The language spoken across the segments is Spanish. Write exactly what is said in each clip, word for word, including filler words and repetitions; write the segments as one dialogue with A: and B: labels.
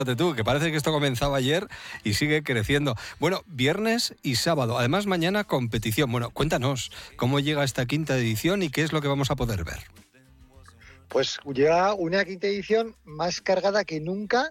A: Fíjate tú, que parece que esto comenzaba ayer y sigue creciendo. Bueno, viernes y sábado. Además, mañana competición. Bueno, cuéntanos, ¿cómo llega esta quinta edición y qué es lo que vamos a poder ver?
B: Pues llega una quinta edición más cargada que nunca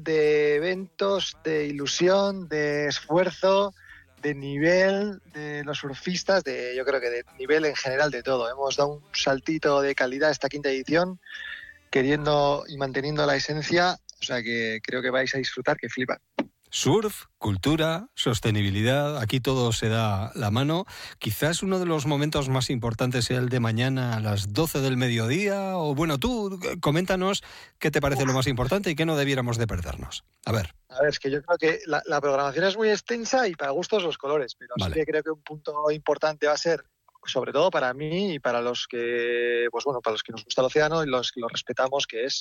B: de eventos, de ilusión, de esfuerzo, de nivel de los surfistas, de yo creo que de nivel en general de todo. Hemos dado un saltito de calidad a esta quinta edición, queriendo y manteniendo la esencia, o sea que creo que vais a disfrutar, que flipan.
A: Surf, cultura, sostenibilidad, aquí todo se da la mano. Quizás uno de los momentos más importantes sea el de mañana a las doce del mediodía. O bueno, tú coméntanos qué te parece Uf. lo más importante y qué no debiéramos de perdernos. A ver.
B: A ver, es que yo creo que la, la programación es muy extensa y para gustos los colores, pero
A: vale.
B: sí que creo que un punto importante va a ser, sobre todo para mí y para los que, pues bueno, para los que nos gusta el océano y los que lo respetamos, que es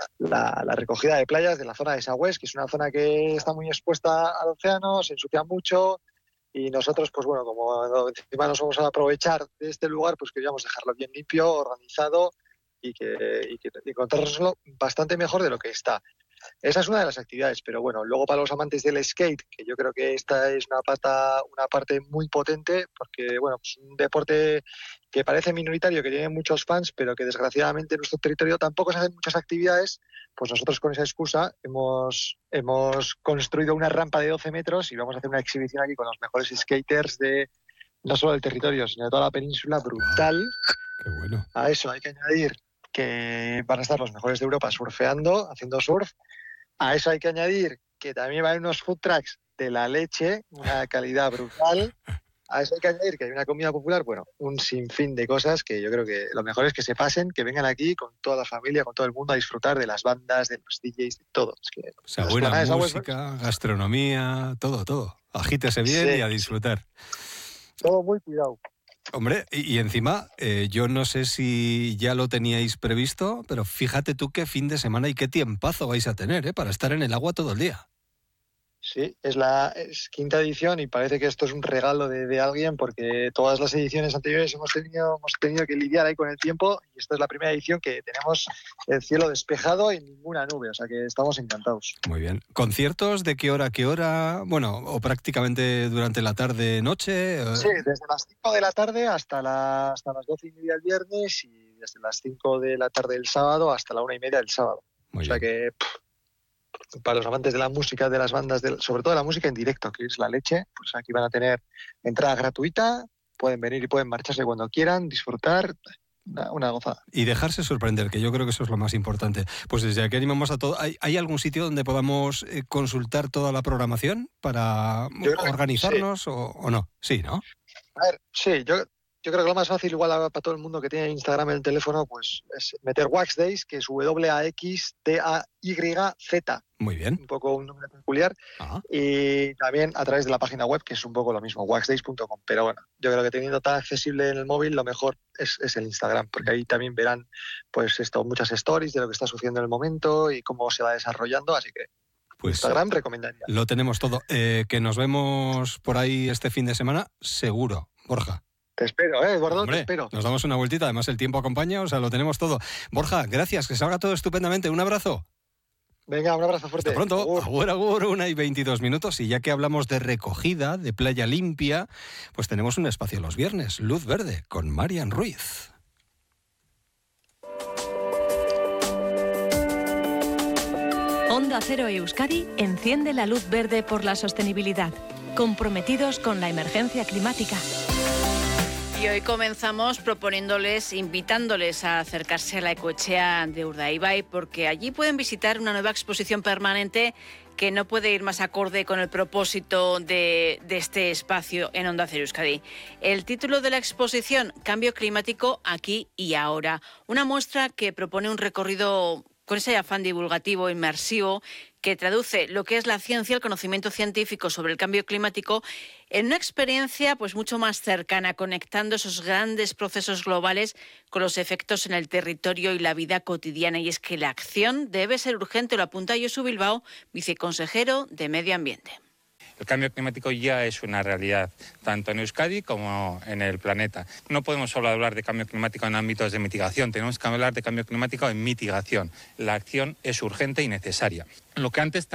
B: La, la recogida de playas de la zona de Sagüés, que es una zona que está muy expuesta al océano, se ensucia mucho y nosotros, pues bueno, como encima nos vamos a aprovechar de este lugar, pues queríamos dejarlo bien limpio, organizado y que, y que y encontrárnoslo bastante mejor de lo que está. Esa es una de las actividades, pero bueno, luego para los amantes del skate, que yo creo que esta es una pata, una parte muy potente, porque bueno, es un deporte que parece minoritario, que tiene muchos fans, pero que desgraciadamente en nuestro territorio tampoco se hacen muchas actividades. Pues nosotros con esa excusa hemos, hemos construido una rampa de doce metros y vamos a hacer una exhibición aquí con los mejores skaters de no solo del territorio, sino de toda la península, brutal.
A: Qué bueno.
B: A eso hay que añadir que van a estar los mejores de Europa surfeando, haciendo surf. A eso hay que añadir que también va a haber unos food trucks de la leche, una calidad brutal. A eso hay que añadir que hay una comida popular, bueno, un sinfín de cosas que yo creo que lo mejor es que se pasen, que vengan aquí con toda la familia, con todo el mundo a disfrutar de las bandas, de los D Js, de todo. Es que
A: o sea, buena música, West... gastronomía, todo, todo. Agítese bien sí, y a disfrutar.
B: Todo muy cuidado.
A: Hombre, y, y encima, eh, yo no sé si ya lo teníais previsto, pero fíjate tú qué fin de semana y qué tiempazo vais a tener, ¿eh? Para estar en el agua todo el día.
B: Sí, es la es quinta edición y parece que esto es un regalo de, de alguien porque todas las ediciones anteriores hemos tenido, hemos tenido que lidiar ahí con el tiempo y esta es la primera edición que tenemos el cielo despejado y ninguna nube, o sea que estamos encantados.
A: Muy bien. ¿Conciertos de qué hora a qué hora? Bueno, o prácticamente durante la tarde, noche.
B: Sí, desde las cinco de la tarde hasta, la, hasta las doce y media el viernes y desde las cinco de la tarde el sábado hasta la una y media el sábado.
A: Muy
B: o sea
A: bien.
B: que... Pff, para los amantes de la música, de las bandas, de, sobre todo de la música en directo, que es la leche, pues aquí van a tener entrada gratuita, pueden venir y pueden marcharse cuando quieran, disfrutar, una, una gozada.
A: Y dejarse sorprender, que yo creo que eso es lo más importante. Pues desde aquí animamos a todo. ¿Hay, ¿hay algún sitio donde podamos eh, consultar toda la programación para organizarnos sí. o, o no? Sí, ¿no?
B: A ver, sí, yo... Yo creo que lo más fácil, igual para todo el mundo que tiene Instagram en el teléfono, pues es meter Wax Days, que es W A X T A Y Z.
A: Muy bien.
B: Un poco un nombre peculiar.
A: Ajá.
B: Y también a través de la página web, que es un poco lo mismo, wax days punto com. Pero bueno, yo creo que teniendo tan accesible en el móvil, lo mejor es, es el Instagram, porque ahí también verán pues esto, muchas stories de lo que está sucediendo en el momento y cómo se va desarrollando, así que pues Instagram recomendaría.
A: Lo tenemos todo. Eh, que nos vemos por ahí este fin de semana, seguro, Borja.
B: Te espero, ¿eh, Eduardo?
A: Hombre,
B: te espero.
A: Nos damos una vueltita, además el tiempo acompaña, o sea, lo tenemos todo. Borja, gracias, que salga todo estupendamente. Un abrazo.
B: Venga, un abrazo fuerte.
A: Hasta pronto.
B: Agur,
A: agur, agur, una y veintidós minutos. Y ya que hablamos de recogida, de playa limpia, pues tenemos un espacio los viernes, Luz Verde, con Marian Ruiz.
C: Onda Cero Euskadi enciende la luz verde por la sostenibilidad, comprometidos con la emergencia climática.
D: Y hoy comenzamos proponiéndoles, invitándoles a acercarse a la Ecoetxea de Urdaibai, porque allí pueden visitar una nueva exposición permanente que no puede ir más acorde con el propósito de, de este espacio en Onda Cero Euskadi. El título de la exposición, Cambio Climático aquí y ahora. Una muestra que propone un recorrido con ese afán divulgativo, inmersivo, que traduce lo que es la ciencia, el conocimiento científico sobre el cambio climático, en una experiencia pues mucho más cercana, conectando esos grandes procesos globales con los efectos en el territorio y la vida cotidiana. Y es que la acción debe ser urgente, lo apunta Josu Bilbao, viceconsejero de Medio Ambiente.
E: El cambio climático ya es una realidad, tanto en Euskadi como en el planeta. No podemos solo hablar de cambio climático en ámbitos de mitigación, tenemos que hablar de cambio climático en mitigación. La acción es urgente y necesaria. Lo que antes